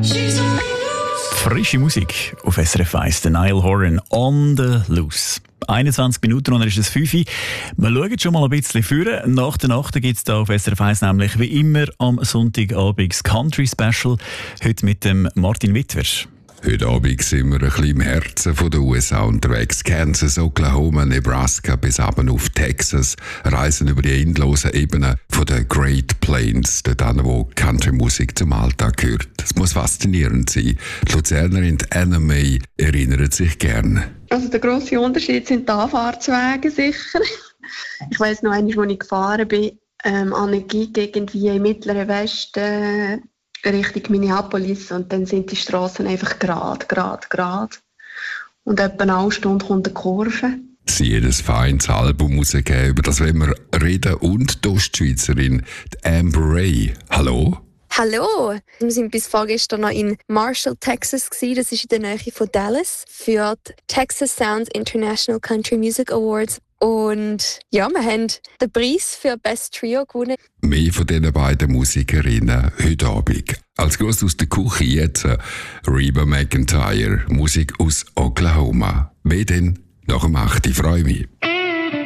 Frische Musik auf SRF 1, der Niall Horan «On the Loose». 21 Minuten und dann ist es 5 Uhr. Wir schauen schon mal ein bisschen vor. Nach der Nacht gibt es hier auf SRF 1 nämlich wie immer am Sonntagabend das Country Special. Heute mit dem Martin Wittwer. Heute Abend sind wir ein bisschen im Herzen der USA unterwegs. Kansas, Oklahoma, Nebraska bis runter auf Texas. Reisen über die endlosen Ebenen von den Great Plains, dort an, wo Country-Musik zum Alltag gehört. Es muss faszinierend sein. Die Luzernerin Anna May erinnert sich gern. Also der grosse Unterschied sind die Anfahrtswege sicher. Ich weiss noch einmal, als ich gefahren bin, an der Gig irgendwie im Mittleren Westen, Richtung Minneapolis, und dann sind die Strassen einfach gerade. Und etwa eine halbe Stunde kommt eine Kurve. Sie hat ein feines Album herausgegeben, über das wollen wir reden. Und die Ostschweizerin, die Amber Ray. Hallo? Hallo! Wir waren bis vorgestern noch in Marshall, Texas. Das ist in der Nähe von Dallas für die Texas Sounds International Country Music Awards. Und ja, wir haben den Preis für Best Trio gewonnen. Mehr von diesen beiden Musikerinnen heute Abend. Als Gruß aus der Küche jetzt Reba McEntire, Musik aus Oklahoma. Mehr denn nach dem 8. Ich freue mich.